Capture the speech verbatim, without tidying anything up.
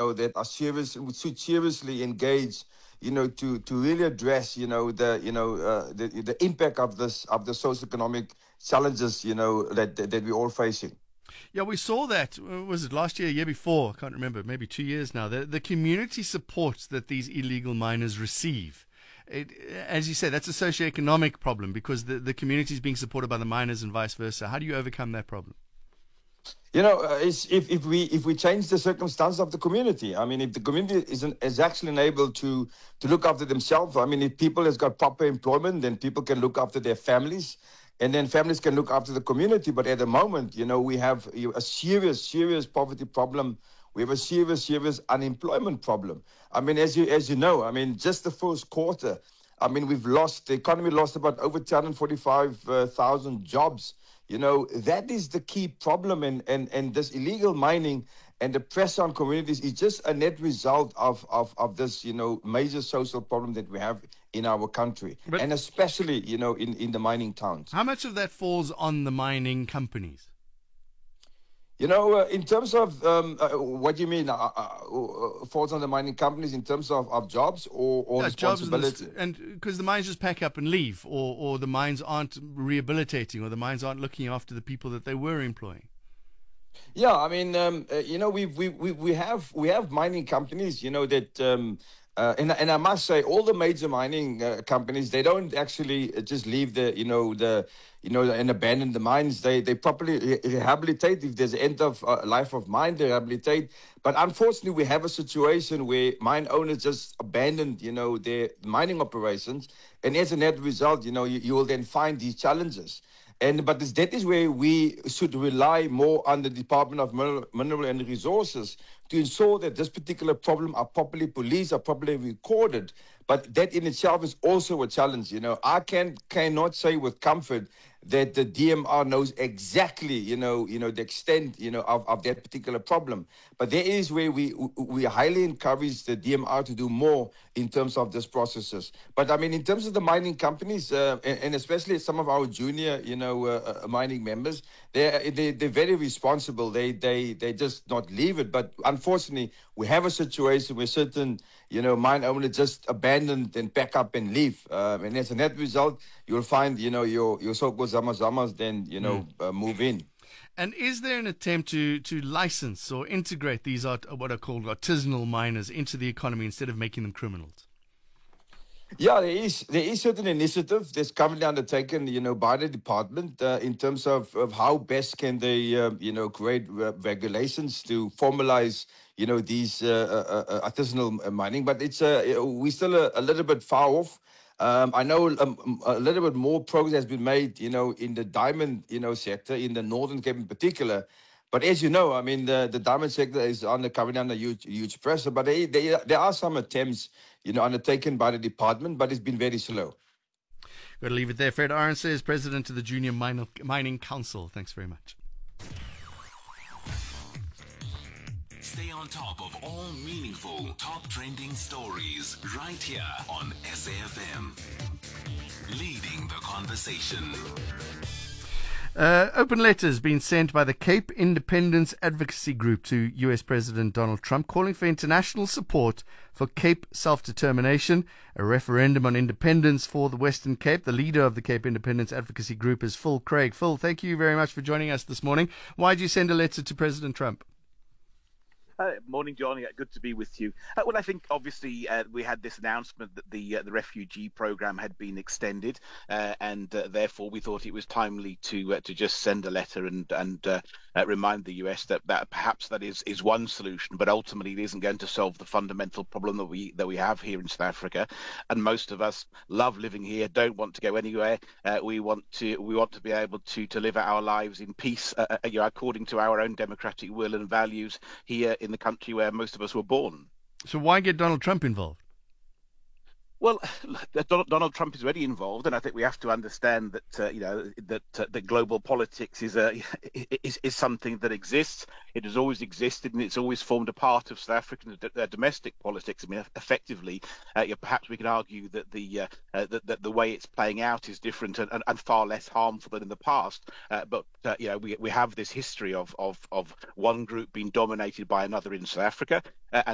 know, that are serious, should seriously engage, you know, to to really address, you know, the you know uh, the the impact of this of the socioeconomic challenges, you know, that that, that we're all facing. Yeah, we saw that. uh, Was it last year, year before? I can't remember. Maybe two years now. The the community support that these illegal miners receive. It, as you say, that's a socioeconomic problem because the, the community is being supported by the miners and vice versa. How do you overcome that problem? You know, uh, it's, if if we if we change the circumstances of the community, I mean, if the community isn't is actually able to to look after themselves, I mean, if people has got proper employment, then people can look after their families, and then families can look after the community. But at the moment, you know, we have you know, a serious serious poverty problem. We have a serious serious unemployment problem. I mean, as you as you know, I mean, just the first quarter, I mean, we've lost the economy lost about over two hundred forty-five thousand jobs. You know, that is the key problem. And, and, and this illegal mining and the pressure on communities is just a net result of, of, of this, you know, major social problem that we have in our country. But and especially, you know, in, in the mining towns. how much of that falls on the mining companies? You know, uh, in terms of um, uh, what do you mean, uh, uh, uh, falls on the mining companies in terms of, of jobs or, or Yeah, jobs and responsibility? the- and because the mines just pack up and leave, or, or the mines aren't rehabilitating, or the mines aren't looking after the people that they were employing. Yeah, I mean, um, uh, you know, we we we we have we have mining companies, you know, that. Um, uh, and and I must say, all the major mining uh, companies, they don't actually just leave the, you know, the, you know, and abandon the mines. They they properly re- rehabilitate. If there's end of uh, life of mine, they rehabilitate. But unfortunately, we have a situation where mine owners just abandoned, you know, their mining operations, and as a net result, you know, you, you will then find these challenges. And but this, that is where we should rely more on the Department of Mineral, Mineral and Resources to ensure that this particular problem are properly policed, are properly recorded. But that in itself is also a challenge. You know, I can cannot say with comfort that the D M R knows exactly, you know, you know, the extent, you know, of, of that particular problem. But there is where we we highly encourage the D M R to do more in terms of this processes. But I mean, in terms of the mining companies, uh, and, and especially some of our junior, you know, uh, uh, mining members, they they they're very responsible. They they they just not leave it. But unfortunately, we have a situation where certain, you know, mine owners just abandon and pack up and leave. Um, and as a net result, you'll find, you know, your your so-called zamazamas then, you know, mm. uh, move in. And is there an attempt to, to license or integrate these art, what are called artisanal miners into the economy instead of making them criminals? Yeah, there is there is certain initiative that's currently undertaken, you know, by the department uh, in terms of, of how best can they, uh, you know, create re- regulations to formalize, you know, these uh, uh, uh, artisanal mining. But it's uh, we're still a, a little bit far off. Um, I know um, a little bit more progress has been made, you know, in the diamond, you know, sector in the Northern Cape in particular. But as you know, I mean, the, the diamond sector is under coming under huge, huge pressure. But they, they, there are some attempts, you know, undertaken by the department, but it's been very slow. Got to leave it there. Fred Arendse is president of the Junior Min- Mining Council. Thanks very much. Stay on top of all meaningful, top trending stories right here on S A F M. Leading the conversation. Uh, open letters being sent by the Cape Independence Advocacy Group to U S President Donald Trump calling for international support for Cape self-determination, a referendum on independence for the Western Cape. The leader of the Cape Independence Advocacy Group is Phil Craig. Phil, thank you very much for joining us this morning. Why did you send a letter to President Trump? Uh, morning, Johnny. Good to be with you. Uh, well, I think obviously uh, we had this announcement that the uh, the refugee program had been extended, uh, and uh, therefore we thought it was timely to uh, to just send a letter and and uh, uh, remind the U S that, that perhaps that is, is one solution, but ultimately it isn't going to solve the fundamental problem that we that we have here in South Africa. And most of us love living here, don't want to go anywhere. Uh, we want to we want to be able to to live our lives in peace, uh, you know, according to our own democratic will and values here in the country where most of us were born. So why get Donald Trump involved? Well, Donald Trump is already involved, and I think we have to understand that uh, you know that uh, that global politics is a is, is something that exists. It has always existed, and it's always formed a part of South African uh, domestic politics. I mean, effectively, uh, you know, perhaps we can argue that the uh, uh, that, that the way it's playing out is different and, and, and far less harmful than in the past. Uh, but uh, you know, we we have this history of of of one group being dominated by another in South Africa, uh, and